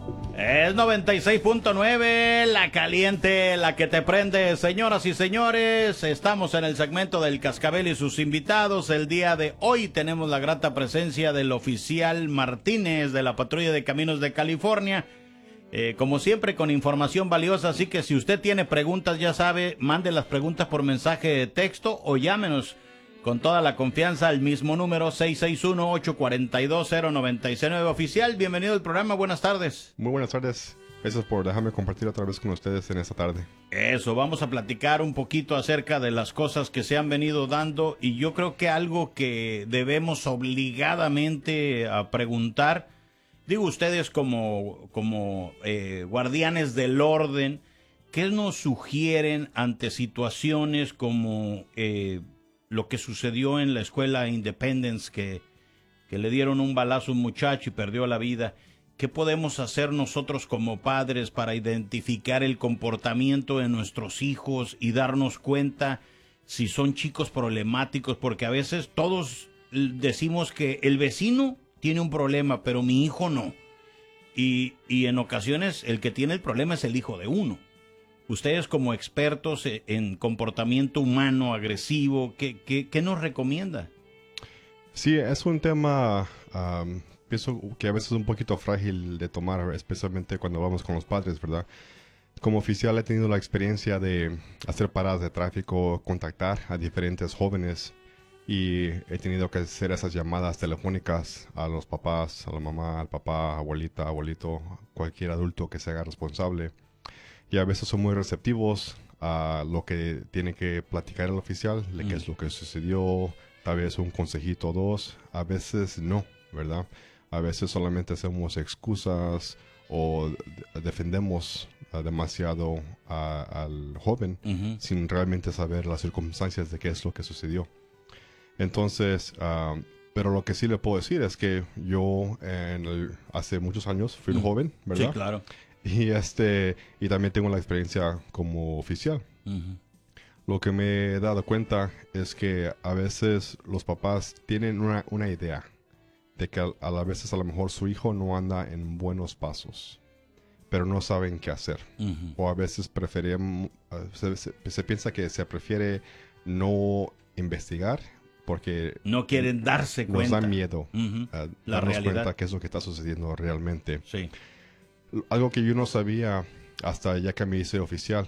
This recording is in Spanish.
Es 96.9, la caliente, la que te prende. Señoras y señores, estamos en el segmento del Cascabel y sus invitados. El día de hoy tenemos la grata presencia del oficial Martínez de la Patrulla de Caminos de California. Como siempre, con información valiosa, así que si usted tiene preguntas, ya sabe, mande las preguntas por mensaje de texto o llámenos con toda la confianza al mismo número 661-842-0969. Oficial, bienvenido al programa, buenas tardes. Muy buenas tardes, gracias por dejarme compartir otra vez con ustedes en esta tarde. Eso, vamos a platicar un poquito acerca de las cosas que se han venido dando y yo creo que algo que debemos obligadamente a preguntar, digo ustedes como guardianes del orden, ¿qué nos sugieren ante situaciones como lo que sucedió en la escuela Independence, que le dieron un balazo a un muchacho y perdió la vida? ¿Qué podemos hacer nosotros como padres para identificar el comportamiento de nuestros hijos y darnos cuenta si son chicos problemáticos? Porque a veces todos decimos que el vecino tiene un problema, pero mi hijo no. Y en ocasiones el que tiene el problema es el hijo de uno. Ustedes como expertos en comportamiento humano agresivo, ¿qué nos recomienda? Sí, es un tema, pienso que a veces es un poquito frágil de tomar, especialmente cuando vamos con los padres, ¿verdad? Como oficial he tenido la experiencia de hacer paradas de tráfico, contactar a diferentes jóvenes y he tenido que hacer esas llamadas telefónicas a los papás, a la mamá, al papá, abuelita, abuelito, cualquier adulto que se haga responsable. Y a veces son muy receptivos a lo que tiene que platicar el oficial, de qué es lo que sucedió, tal vez un consejito o dos, a veces no, ¿verdad? A veces solamente hacemos excusas o defendemos demasiado al joven sin realmente saber las circunstancias de qué es lo que sucedió. Entonces, pero lo que sí le puedo decir es que yo hace muchos años fui un joven, ¿verdad? Sí, claro. Y también tengo la experiencia como oficial. Lo que me he dado cuenta es que a veces los papás tienen una idea de que a veces a lo mejor su hijo no anda en buenos pasos, pero no saben qué hacer. O a veces se piensa que se prefiere no investigar porque no quieren darse cuenta. Nos da miedo darnos cuenta qué es lo que está sucediendo realmente. Sí. Algo que yo no sabía hasta ya que me hice oficial